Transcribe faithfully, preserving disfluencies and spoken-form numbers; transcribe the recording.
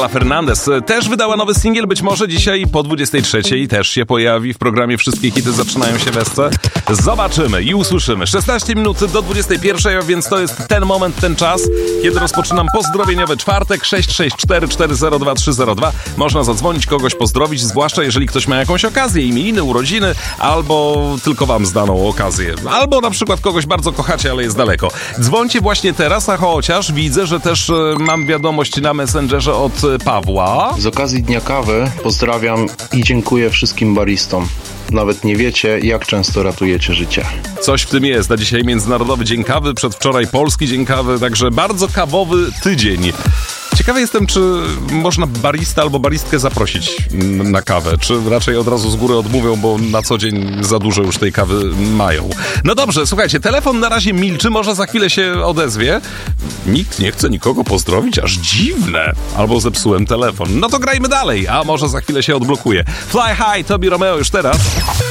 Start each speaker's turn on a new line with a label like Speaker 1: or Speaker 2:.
Speaker 1: Carla Fernandez też wydała nowy singiel, być może dzisiaj po dwudziestej trzeciej też się pojawi w programie Wszystkie hity zaczynają się w Esce. Zobaczymy i usłyszymy. szesnaście minut do dwudziestej pierwszej, a więc to jest ten moment, ten czas, kiedy rozpoczynam pozdrowieniowy czwartek. Sześć sześć cztery cztery zero dwa trzy zero dwa. Można zadzwonić, kogoś pozdrowić, zwłaszcza jeżeli ktoś ma jakąś okazję, imieniny, urodziny, albo tylko wam zdaną okazję, albo na przykład kogoś bardzo kochacie, ale jest daleko. Dzwońcie właśnie teraz, a chociaż widzę, że też e, mam wiadomość na Messengerze od e, Pawła.
Speaker 2: Z okazji Dnia Kawy pozdrawiam i dziękuję wszystkim baristom. Nawet nie wiecie, jak często ratujecie życie.
Speaker 1: Coś w tym jest. Na dzisiaj Międzynarodowy Dzień Kawy, przedwczoraj Polski Dzień Kawy, także bardzo kawowy tydzień. Ciekawy jestem, czy można barista albo baristkę zaprosić na kawę, czy raczej od razu z góry odmówią, bo na co dzień za dużo już tej kawy mają. No dobrze, słuchajcie, telefon na razie milczy, może za chwilę się odezwie. Nikt nie chce nikogo pozdrowić, aż dziwne. Albo zepsułem telefon. No to grajmy dalej, a może za chwilę się odblokuje. Fly High, Tobi Romeo już teraz.